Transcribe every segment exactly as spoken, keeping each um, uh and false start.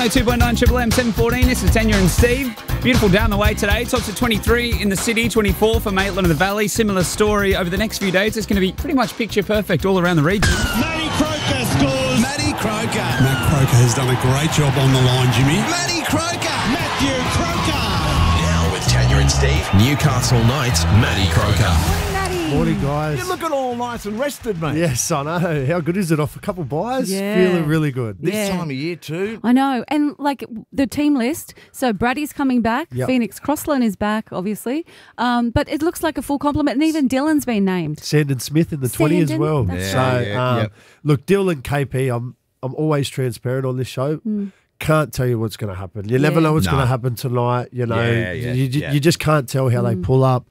oh two point nine Triple M, seven fourteen. This is Tanya and Steve. Beautiful down the way today. Tops at twenty-three in the city, twenty-four for Maitland of the Valley. Similar story over the next few days. It's going to be pretty much picture perfect all around the region. Matty Croker scores. Matty Croker. Matt Croker has done a great job on the line, Jimmy. Matty Croker. Matthew Croker. Now with Tanya and Steve, Newcastle Knights, Matty Croker. Morning, guys. You're looking all nice and rested, mate. Yes, I know. How good is it off a couple buys? Yeah. Feeling really good. This Yeah. time of year too. I know. And like the team list, so Brady's coming back, Yep. Phoenix Crossland is back, obviously. Um, but it looks like a full complement, and even Dylan's been named. Sandon Smith in the twenty as Sandon, well. that's so, right. Yeah, um, yep. look, Dylan K P, I'm I'm always transparent on this show. Mm. Can't tell you what's going to happen. You never Yeah. know what's No. going to happen tonight. You know, Yeah, yeah, you, you, yeah. you just can't tell how Mm. they pull up.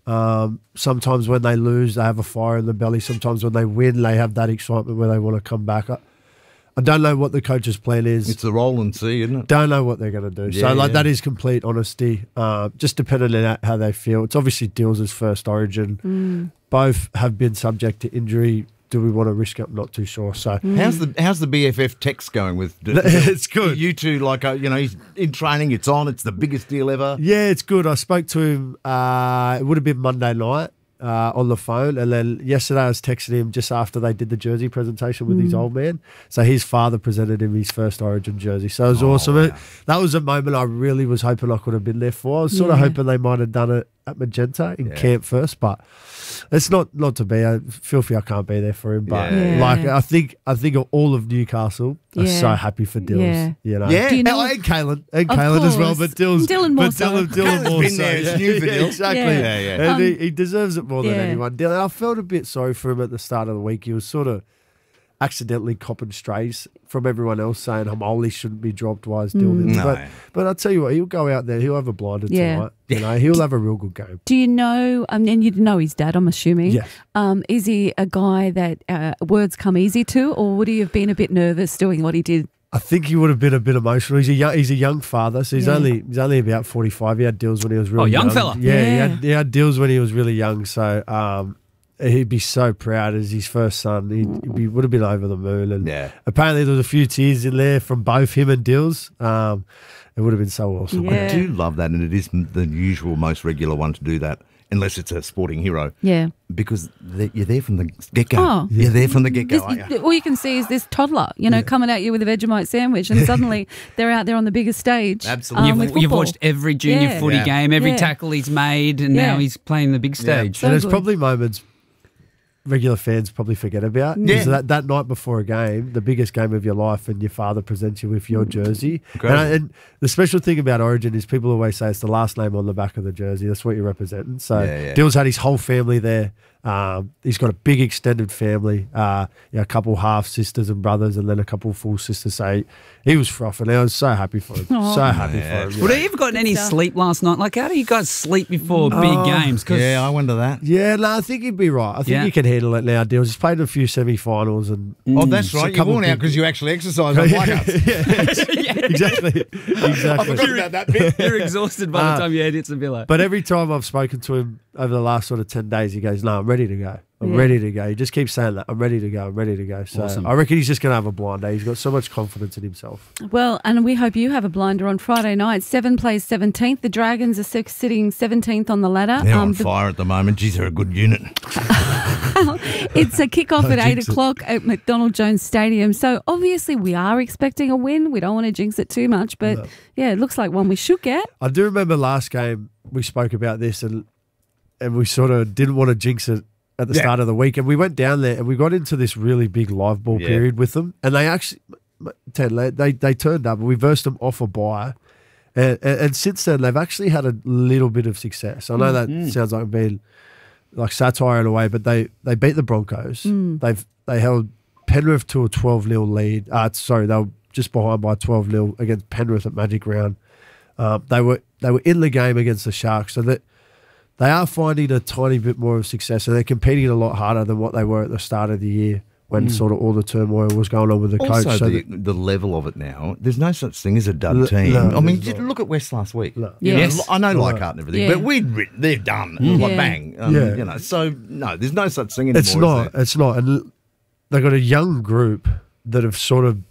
Um, sometimes when they lose, they have a fire in the belly. Sometimes when they win, they have that excitement where they want to come back. I, I don't know what the coach's plan is. It's the roll and see, isn't it? Don't know what they're going to do. Yeah, so, like, yeah. that is complete honesty. Uh, just depending on how they feel. It's obviously Dills' first origin. Mm. Both have been subject to injury. Do we want to risk it? I'm not too sure. So, How's the how's the B F F text going with? It's good. You two, like, uh, you know, he's in training. It's on. It's the biggest deal ever. yeah, it's good. I spoke to him. Uh, it would have been Monday night uh, on the phone. And then yesterday I was texting him just after they did the jersey presentation with his old man. So his father presented him his first Origin jersey. So it was awesome. It, that was a moment I really was hoping I could have been there for. I was sort of Yeah. hoping they might have done it at Magenta in Yeah. camp first, but it's not not to be. I, filthy, I can't be there for him. But Yeah. Yeah. like, I think I think all of Newcastle are Yeah. so happy for Dills. Yeah. You know, Yeah. Do you know- and, and Kalen, and Of Kalen as well. course. But Dills, Dylan more but so. Dylan, Dylan Kalen's more been so. there, it's yeah. new for Yeah, Dills. exactly. Yeah. Yeah, yeah. And Um, he, he deserves it more than yeah. anyone. Dylan, I felt a bit sorry for him at the start of the week. He was sort of accidentally copping strays from everyone else saying Hamoli shouldn't be dropped. Why is Dylan? No. But but I'll tell you what, he'll go out there. He'll have a blinder Yeah. tonight. You know, he'll have a real good game. Do you know, um, and you know his dad, I'm assuming. Yes. Um, is he a guy that uh, words come easy to, or would he have been a bit nervous doing what he did? I think he would have been a bit emotional. He's a young, he's a young father, so he's Yeah. only he's only about forty five. He had deals when he was really Oh, young young. fella. Yeah, He, Yeah. had, he had deals when he was really young. So um, he'd be so proud as his first son. He'd, he would have been over the moon. And Yeah. apparently there was a few tears in there from both him and Dills. Um, it would have been so awesome. Yeah. I do love that, and it is the usual, most regular one to do that, unless it's a sporting hero, Yeah. because they- you're there from the get go. Oh. You're there from the get This, go, aren't you? all you can see is this toddler, you know, coming at you with a Vegemite sandwich, and suddenly they're out there on the biggest stage. Absolutely. um, with You've, you've football. watched every junior Yeah. footy Yeah. game, every Yeah. tackle he's made, and Yeah. now he's playing the big stage. So and there's good. probably moments regular fans probably forget about. Yeah. So that, that night before a game, the biggest game of your life, and your father presents you with your jersey. Okay. And, I- and the special thing about Origin is people always say it's the last name on the back of the jersey. That's what you're representing. So Yeah, yeah. Dill's had his whole family there. Um, he's got a big extended family, uh, you know, a couple half sisters and brothers, and then a couple full sisters. So he was frothing. I was so happy for him. Aw. So happy Yeah. for him. Would yeah. he have gotten any stuff. sleep last night? Like, how do you guys sleep before big Oh, games? 'Cause Yeah, I wonder that. Yeah, no, I think he'd be right. I think Yeah. he can handle it now, Dills. He's played a few semi-finals and Oh, that's a right. You're couple worn out big- because you actually exercise on blackouts. yeah, exactly, I exactly. forgot about that bit. you're exhausted by Uh, the time your head hits the pillow. But every time I've spoken to him over the last sort of ten days, he goes, "No, I'm ready to go. I'm Yeah. ready to go." He just keeps saying that. I'm ready to go. I'm ready to go. So Awesome. I reckon he's just going to have a blind day. He's got so much confidence in himself. Well, and we hope you have a blinder on Friday night. Seven plays seventeenth. The Dragons are six, sitting seventeenth on the ladder. They're on the- fire at the moment. Geez, they're a good unit. It's a kick-off Don't at eight jinx it. o'clock at McDonald Jones Stadium. So obviously we are expecting a win. We don't want to jinx it too much, but No. yeah, it looks like one we should get. I do remember last game we spoke about this, and and we sort of didn't want to jinx it at the Yeah. start of the week, and we went down there and we got into this really big live ball Yeah. period with them, and they actually, Ted, they they turned up, and we versed them off a bye, and, and, and since then they've actually had a little bit of success. I know that sounds like being like satire in a way, but they they beat the Broncos. They've they held Penrith to a twelve nil lead. Uh, sorry, they were just behind by twelve nil against Penrith at Magic Round. Uh, they were they were in the game against the Sharks, so that they are finding a tiny bit more of success, and they're competing a lot harder than what they were at the start of the year when sort of all the turmoil was going on with the Also, coach. So the, that, the level of it now, there's no such thing as a dud No, team. no, I mean, there's just not. look at West last week. No. You know, Yes. I know No. Leichhardt and everything, Yeah. but we'd writ- they're done. Like Yeah. bang. Um, Yeah. You know, so no, there's no such thing anymore. it's is not. there? It's not. And they've got a young group that have sort of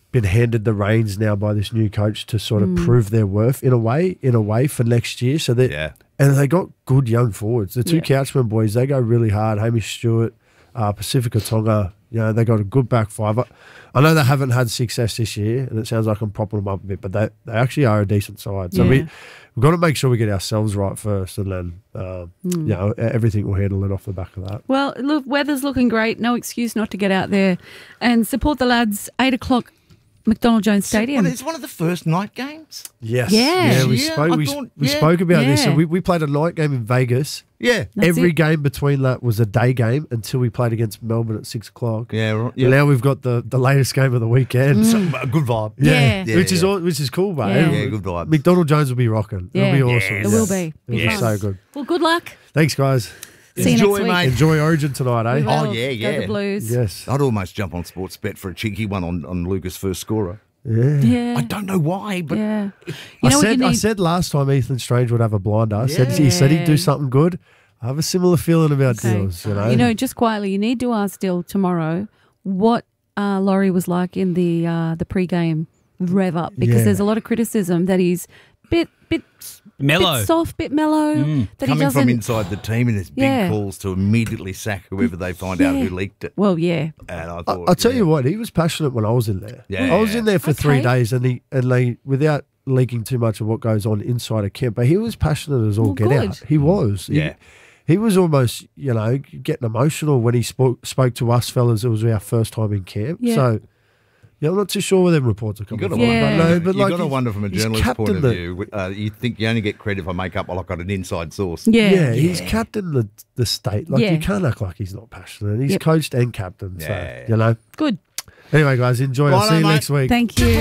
been handed the reins now by this new coach to sort of prove their worth in a way, in a way for next year. So that Yeah. and they got good young forwards. The two Yeah. Couchman boys, they go really hard. Hamish Stewart, uh, Pacifica Tonga, you know, they got a good back five. I, I know they haven't had success this year, and it sounds like I'm propping them up a bit, but they, they actually are a decent side. So Yeah. we, we've got to make sure we get ourselves right first, and then, um, you know, everything will handle it off the back of that. Well, look, weather's looking great. No excuse not to get out there and support the lads. Eight o'clock, McDonald Jones Stadium. Well, it's one of the first night games. Yes. Yeah. we Yeah, spoke. I We, thought- we yeah. spoke about this. So Yeah. we, we played a night game in Vegas. Yeah. That's Every it. game between that was a day game until we played against Melbourne at six o'clock. Yeah. Right. And Yeah. now we've got the, the latest game of the weekend. So, a good vibe. Yeah. Yeah, which is yeah. all, which is cool, mate. Yeah. Yeah, good vibe. McDonald Jones will be rocking. Yeah. It'll be awesome. It will be. Be It'll be fun. so good. Well, good luck. Thanks, guys. See Enjoy, you next week. mate. Enjoy Origin tonight, eh? We will. Oh, yeah, Go yeah. the Blues. Yes. I'd almost jump on Sports Bet for a cheeky one on, on Lucas' first scorer. Yeah. Yeah. I don't know why, but yeah. You I know what said you I need? said last time Ethan Strange would have a blinder. I said he said he'd Yeah. do something good. I have a similar feeling about Okay. deals. You know. You know, just quietly, you need to ask Dill tomorrow what uh, Laurie was like in the uh, the pre-game rev up, because Yeah. there's a lot of criticism that he's bit bit Mellow. bit soft, bit mellow. That he coming doesn't. from inside the team and there's big Yeah. calls to immediately sack whoever they find out Yeah. who leaked it. Well, yeah. And I I, thought, I'll tell yeah. you what, he was passionate when I was in there. Yeah. I was in there for three Okay. days, and he and they without leaking too much of what goes on inside a camp, but he was passionate as all Well, get good. out. He was. He- Yeah. He, was almost, you know, getting emotional when he spoke spoke to us fellas. It was our first time in camp, Yeah. so. Yeah, I'm not too sure where them reports are coming You've got from. to Yeah. wonder, But no, but you've like got to he's- wonder from a he's journalist's point captained of the- view. Uh, you think you only get credit if I make up, well, I've got an inside source. Yeah. Yeah, he's captain the the state. Like Yeah. you can't act like he's not passionate. He's Yep. coached and captain. Yeah. So you know. Good. Anyway, guys, enjoy. I'll Righto, see you mate. next week. Thank you.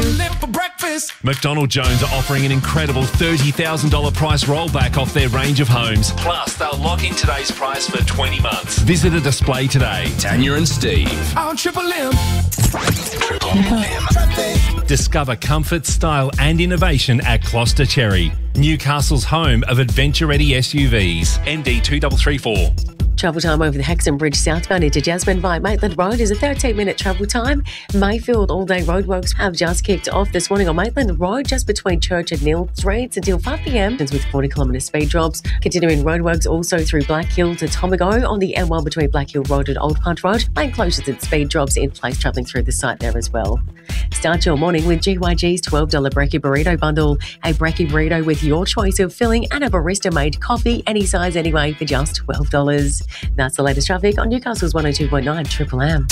McDonald Jones are offering an incredible thirty thousand dollars price rollback off their range of homes. Plus, they'll lock in today's price for twenty months. Visit a display today. Tanya and Steve. On Triple M. Discover comfort, style and innovation at Gloucester Cherry, Newcastle's home of adventure-ready S U Vs. N D two three three four. Travel time over the Hexham Bridge southbound into Jasmine via Maitland Road is a thirteen minute travel time. Mayfield all-day roadworks have just kicked off this morning on Maitland Road, just between Church and Neil Streets until five p m with forty kilometre speed drops. Continuing roadworks also through Black Hill to Tomago on the M one between Black Hill Road and Old Punt Road. Lane closures and speed drops in place travelling through the site there as well. Start your morning with G Y G's twelve dollars Brekkie Burrito Bundle. A Brekkie Burrito with your choice of filling and a barista-made coffee, any size anyway, for just twelve dollars. That's the latest traffic on Newcastle's one oh two point nine Triple M.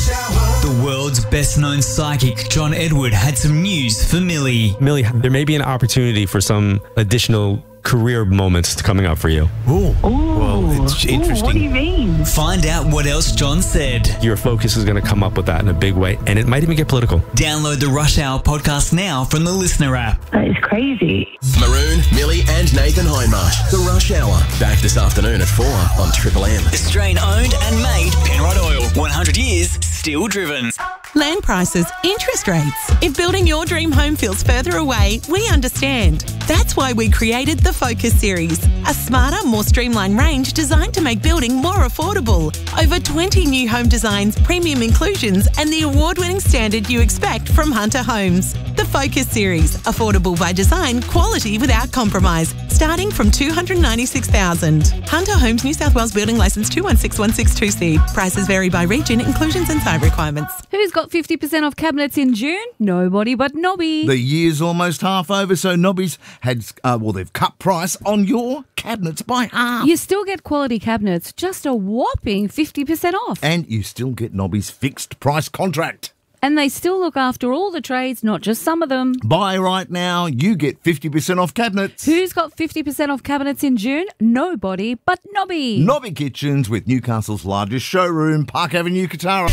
The world's best-known psychic, John Edward, had some news for Millie. Millie, there may be an opportunity for some additional career moments coming up for you. Ooh. Well, it's interesting. What do you mean? Find out what else John said. Your focus is going to come up with that in a big way, and it might even get political. Download the Rush Hour podcast now from the Listener app. That is crazy. Maroon, Millie and Nathan Hindmarsh. The Rush Hour. Back this afternoon at four on Triple M. Australian owned and made Penrod Oil. one hundred years, still driven. Land prices, interest rates. If building your dream home feels further away, we understand. That's why we created the Focus Series, a smarter, more streamlined range designed to make building more affordable. Over twenty new home designs, premium inclusions, and the award-winning standard you expect from Hunter Homes. The Focus Series, affordable by design, quality without compromise, starting from two hundred ninety-six thousand dollars. Hunter Homes, New South Wales Building Licence two one six one six two C. Prices vary by region, inclusions and site requirements. Who's got fifty percent off cabinets in June? Nobody but Nobby. The year's almost half over, so Nobby's had, uh, well, they've cut price on your cabinets by half. You still get quality cabinets, just a whopping fifty percent off. And you still get Nobby's fixed price contract. And they still look after all the trades, not just some of them. Buy right now, you get fifty percent off cabinets. Who's got fifty percent off cabinets in June? Nobody but Nobby. Nobby Kitchens with Newcastle's largest showroom, Park Avenue, Katara.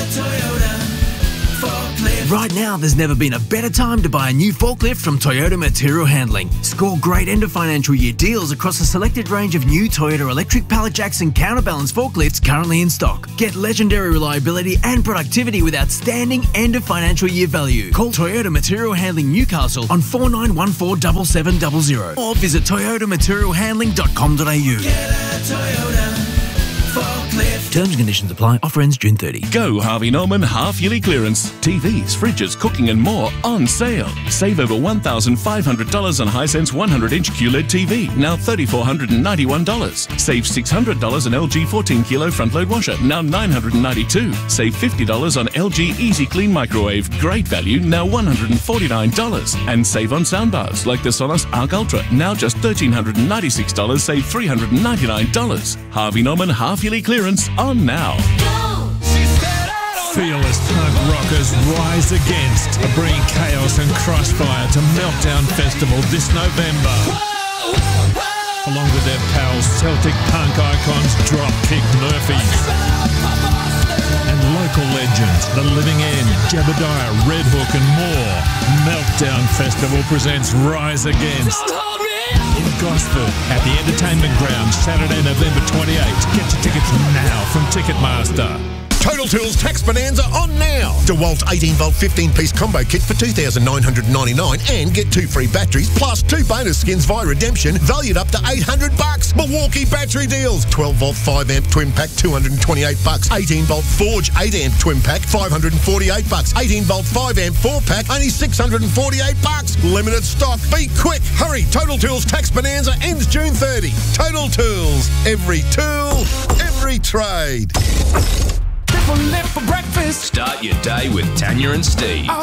Right now, there's never been a better time to buy a new forklift from Toyota Material Handling. Score great end of financial year deals across a selected range of new Toyota electric pallet jacks and counterbalance forklifts currently in stock. Get legendary reliability and productivity with outstanding end of financial year value. Call Toyota Material Handling Newcastle on four nine one four seven seven zero zero or visit toyota material handling dot com dot a u. Get a Toyota forklift. Terms and conditions apply. Offer ends June thirtieth. Go Harvey Norman half-yearly clearance. T Vs, fridges, cooking and more on sale. Save over one thousand five hundred dollars on Hisense one hundred inch Q L E D T V, now three thousand four hundred ninety-one dollars. Save six hundred dollars on L G fourteen kilo front-load washer, now nine hundred ninety-two dollars. Save fifty dollars on L G Easy Clean microwave, great value, now one hundred forty-nine dollars. And save on soundbars like the Sonos Arc Ultra, now just one thousand three hundred ninety-six dollars, save three hundred ninety-nine dollars. Harvey Norman half-yearly clearance on now. Fearless punk rockers Rise Against are bringing chaos and crossfire to Meltdown Festival this November. Along with their pals Celtic punk icons Dropkick Murphys and local legends The Living End, Jebediah, Red Hook and more. Meltdown Festival presents Rise Against in Gosford at the Entertainment Grounds Saturday, November twenty-eighth. Get your tickets now from Ticketmaster. Total Tools Tax Bonanza on now. DeWalt eighteen volt fifteen piece combo kit for two thousand nine hundred ninety-nine dollars and get two free batteries plus two bonus skins via redemption valued up to eight hundred bucks. Milwaukee battery deals. twelve volt five amp twin pack two hundred twenty-eight bucks. eighteen volt Forge eight amp twin pack five hundred forty-eight bucks. eighteen volt five amp four pack only six hundred forty-eight bucks. Limited stock. Be quick. Hurry. Total Tools Tax Bonanza ends June thirtieth. Total Tools. Every tool, every trade. Left for breakfast. Start your day with Tanya and Steve.